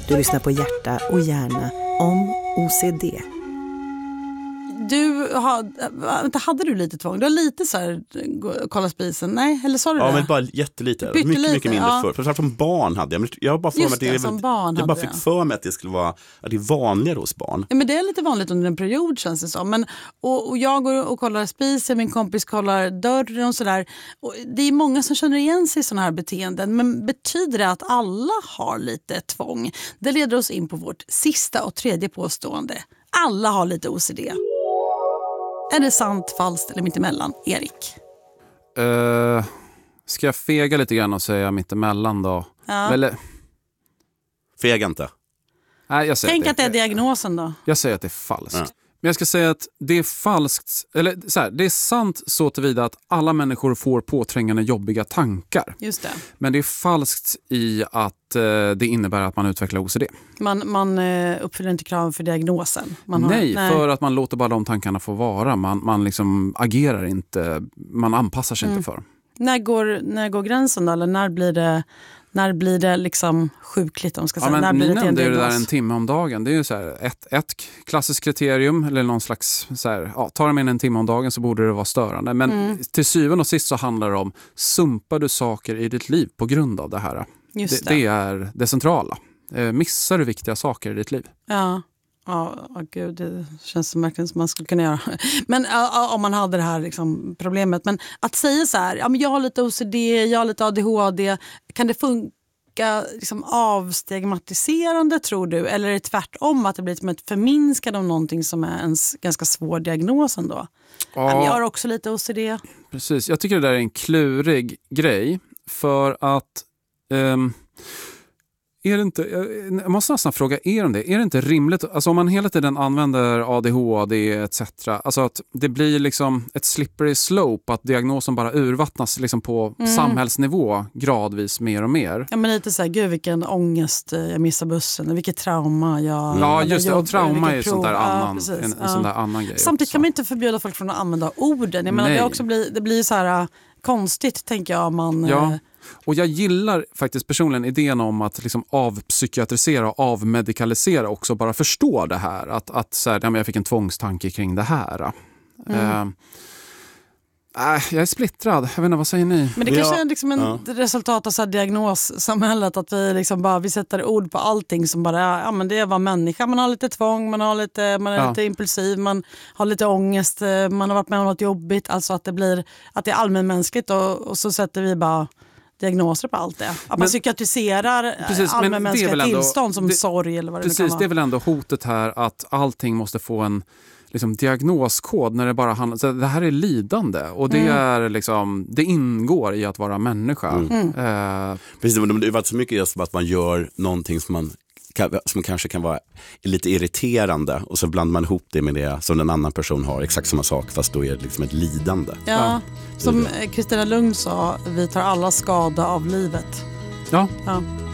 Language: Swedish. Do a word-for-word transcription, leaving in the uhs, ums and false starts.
Du lyssnar på Hjärta och hjärna om O C D. Du hade, hade du lite tvång? Du har lite så här, kolla spisen, nej? Eller sa du ja, det? Ja, men bara jättelite. Pyttelite, mycket, mycket mindre ja. förr. För som barn hade jag. Jag bara, för Just mig det, att det, som är, barn jag bara hade fick det. för mig att det skulle vara att det är vanligare hos barn. Ja, men det är lite vanligt under en period känns det som. Men, och, och jag går och kollar spisen, min kompis kollar dörren och sådär. Och det är många som känner igen sig i sådana här beteenden. Men betyder det att alla har lite tvång? Det leder oss in på vårt sista och tredje påstående. Alla har lite O C D. Är det sant, falskt eller mittemellan? Erik? Uh, ska jag fega lite grann och säga mittemellan då? Ja. Eller... Fega inte. Nej, jag säger Tänk att, att det är diagnosen då. Jag säger att det är falskt. Ja. Men jag ska säga att det är falskt, eller så här, det är sant så tillvida att alla människor får påträngande jobbiga tankar. Just det. Men det är falskt i att eh, det innebär att man utvecklar O C D. Man, man eh, uppfyller inte kraven för diagnosen. Man har, nej, nej, för att man låter bara de tankarna få vara. Man, man liksom agerar inte, man anpassar sig Mm. inte för. När går, när går gränsen då? Eller när blir det, när blir det liksom sjukligt? Om man ska säga. Ja, men när blir ni det nämnde ju det diagnos? där en timme om dagen. Det är ju så här, ett, ett klassiskt kriterium eller någon slags så här, ja, tar de in en timme om dagen så borde det vara störande. Men Mm. till syvende och sist så handlar det om, sumpar du saker i ditt liv på grund av det här? Just det, det. det är det centrala. Eh, missar du viktiga saker i ditt liv? Ja. Ja, oh, gud, det känns som verkligen som man skulle kunna göra. Men uh, om man hade det här liksom, problemet. Men att säga så här, ja, men jag har lite O C D, jag har lite A D H D. Kan det funka liksom, avstigmatiserande tror du? Eller är det tvärtom att det blir som ett förminskande om någonting som är en ganska svår diagnos ändå? Ja, Jag har också lite O C D. Precis, jag tycker det där är en klurig grej. För att... Um, Är det inte, jag måste nästan fråga er om det. Är det inte rimligt, alltså om man hela tiden använder A D H D et cetera, alltså att det blir liksom ett slippery slope, att diagnosen bara urvattnas liksom på Mm. samhällsnivå gradvis mer och mer. Ja, men lite så här, gud vilken ångest, jag missar bussen, vilket trauma jag... Ja, eller just det, jobb, och trauma är vilket sånt där prov. annan, Ja, precis. en, en Ja. sån där annan grej. Samtidigt också. kan man inte förbjuda folk från att använda orden. Jag menar, Nej. det, också blir, det blir så här uh, konstigt, tänker jag. Man, Ja. uh, Och jag gillar faktiskt personligen idén om att liksom avpsykiatrisera och avmedikalisera också, bara förstå det här. Att, att så här, ja, men jag fick en tvångstanke kring det här. Mm. Uh, äh, jag är splittrad. Jag vet inte, vad säger ni? Men det kanske Ja, är liksom en ja. resultat av så här diagnossamhället, att vi liksom bara vi sätter ord på allting som bara, ja men det är vad människa, man har lite tvång, man har lite man är Ja. lite impulsiv, man har lite ångest, man har varit med om något jobbigt, alltså att det blir att det är allmänmänskligt och, och så sätter vi bara diagnoser på allt det. Att man Men- psykiatriserar Precis, men det är allmänmänskliga väl ändå- tillstånd som det- sorg eller vad det nu Precis, kan det är vara. väl ändå hotet här att allting måste få en liksom, diagnoskod när det bara handlar, så det här är lidande och det, Mm. är liksom, det ingår i att vara människa. Mm. Eh, Precis, men det har varit så mycket just att man gör någonting som man kan, som kanske kan vara lite irriterande och så blandar man ihop det med det som en annan person har, exakt samma sak, fast då är det liksom ett lidande. Ja, Ja. som Kristina Lugn sa, vi tar alla skada av livet. ja, Ja.